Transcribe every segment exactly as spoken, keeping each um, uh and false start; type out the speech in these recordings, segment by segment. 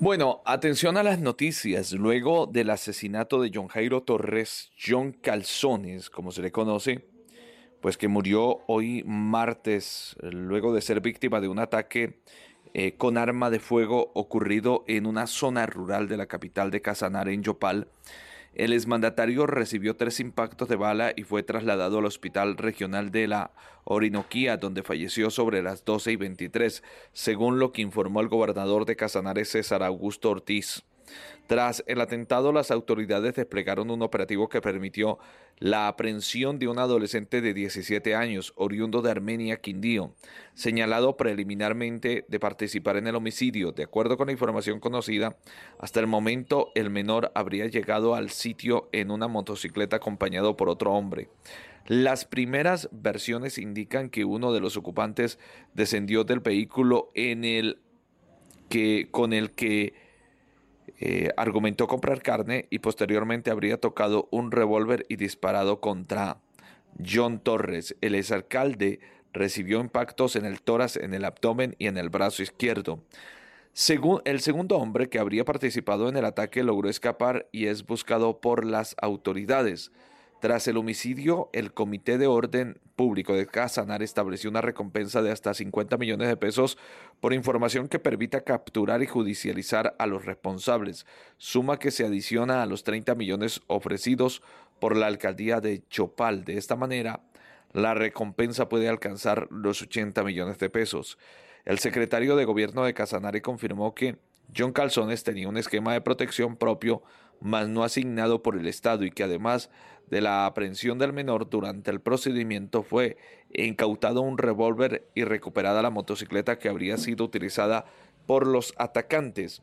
Bueno, atención a las noticias. Luego del asesinato de John Jairo Torres, John Calzones, como se le conoce, pues que murió hoy martes, luego de ser víctima de un ataque eh, con arma de fuego ocurrido en una zona rural de la capital de Casanare, en Yopal. El exmandatario recibió tres impactos de bala y fue trasladado al Hospital Regional de la Orinoquía, donde falleció sobre las doce y veintitrés, según lo que informó el gobernador de Casanare, César Augusto Ortiz. Tras el atentado, las autoridades desplegaron un operativo que permitió la aprehensión de un adolescente de diecisiete años, oriundo de Armenia, Quindío, señalado preliminarmente de participar en el homicidio. De acuerdo con la información conocida, hasta el momento el menor habría llegado al sitio en una motocicleta acompañado por otro hombre. Las primeras versiones indican que uno de los ocupantes descendió del vehículo en el que, con el que eh, argumentó comprar carne y posteriormente habría tocado un revólver y disparado contra John Torres. El exalcalde recibió impactos en el tórax, en el abdomen y en el brazo izquierdo. Según el segundo hombre que habría participado en el ataque logró escapar y es buscado por las autoridades. Tras el homicidio, el Comité de Orden Público de Casanare estableció una recompensa de hasta cincuenta millones de pesos por información que permita capturar y judicializar a los responsables, suma que se adiciona a los treinta millones ofrecidos por la alcaldía de Chopal. De esta manera, la recompensa puede alcanzar los ochenta millones de pesos. El secretario de Gobierno de Casanare confirmó que John Calzones tenía un esquema de protección propio, mas no asignado por el Estado, y que además de la aprehensión del menor durante el procedimiento fue incautado un revólver y recuperada la motocicleta que habría sido utilizada por los atacantes.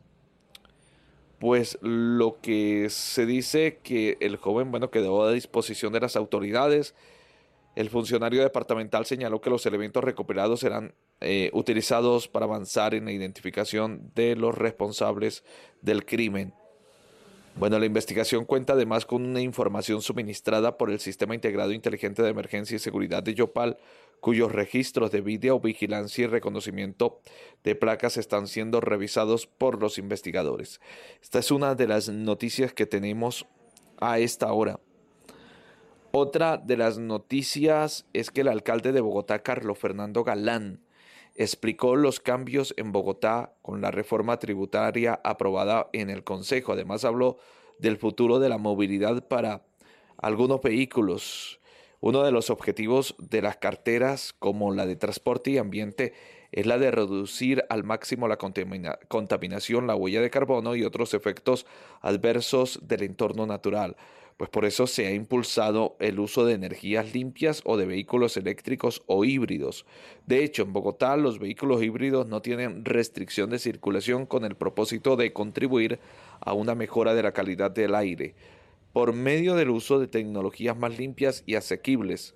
Pues lo que se dice que el joven, bueno, quedó a disposición de las autoridades. El funcionario departamental señaló que los elementos recuperados serán eh, utilizados para avanzar en la identificación de los responsables del crimen. Bueno, la investigación cuenta además con una información suministrada por el Sistema Integrado Inteligente de Emergencia y Seguridad de Yopal, cuyos registros de videovigilancia y reconocimiento de placas están siendo revisados por los investigadores. Esta es una de las noticias que tenemos a esta hora. Otra de las noticias es que el alcalde de Bogotá, Carlos Fernando Galán, explicó los cambios en Bogotá con la reforma tributaria aprobada en el Consejo. Además, habló del futuro de la movilidad para algunos vehículos. Uno de los objetivos de las carteras, como la de transporte y ambiente, es la de reducir al máximo la contamina- contaminación, la huella de carbono y otros efectos adversos del entorno natural. Pues por eso se ha impulsado el uso de energías limpias o de vehículos eléctricos o híbridos. De hecho, en Bogotá los vehículos híbridos no tienen restricción de circulación, con el propósito de contribuir a una mejora de la calidad del aire por medio del uso de tecnologías más limpias y asequibles.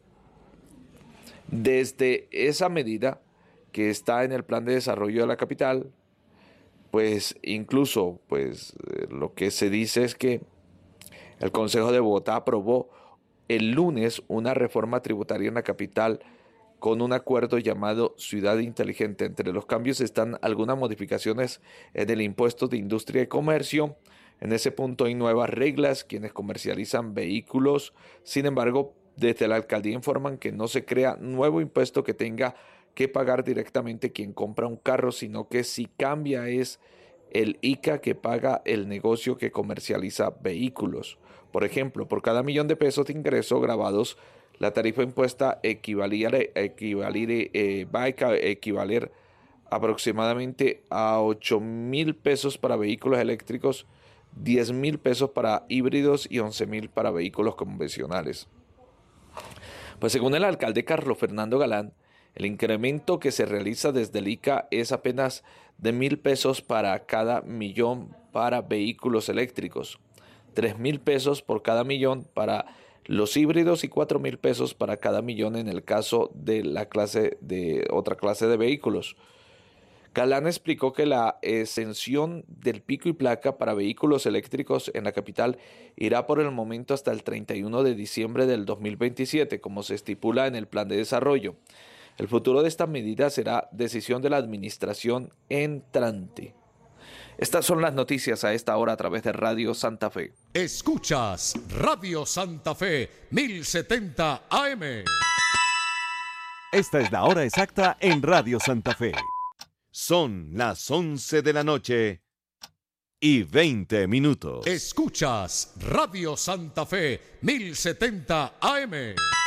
Desde esa medida que está en el plan de desarrollo de la capital, pues incluso pues eh, lo que se dice es que el Consejo de Bogotá aprobó el lunes una reforma tributaria en la capital con un acuerdo llamado Ciudad Inteligente. Entre los cambios están algunas modificaciones en el impuesto de industria y comercio. En ese punto hay nuevas reglas, quienes comercializan vehículos. Sin embargo, desde la alcaldía informan que no se crea nuevo impuesto que tenga que pagar directamente quien compra un carro, sino que si cambia es el I C A que paga el negocio que comercializa vehículos. Por ejemplo, por cada millón de pesos de ingreso grabados, la tarifa impuesta equivaliere, equivaliere, eh, va a equivaler aproximadamente a ocho mil pesos para vehículos eléctricos, diez mil pesos para híbridos y once mil para vehículos convencionales. Pues según el alcalde Carlos Fernando Galán, el incremento que se realiza desde el I C A es apenas de mil pesos para cada millón para vehículos eléctricos, tres mil pesos por cada millón para los híbridos y cuatro mil pesos para cada millón en el caso de la clase de otra clase de vehículos. Galán explicó que la exención del pico y placa para vehículos eléctricos en la capital irá por el momento hasta el treinta y uno de diciembre del dos mil veintisiete, como se estipula en el plan de desarrollo. El futuro de esta medida será decisión de la administración entrante. Estas son las noticias a esta hora a través de Radio Santa Fe. Escuchas Radio Santa Fe mil setenta A M. Esta es la hora exacta en Radio Santa Fe. Son las once de la noche y veinte minutos. Escuchas Radio Santa Fe mil setenta A M.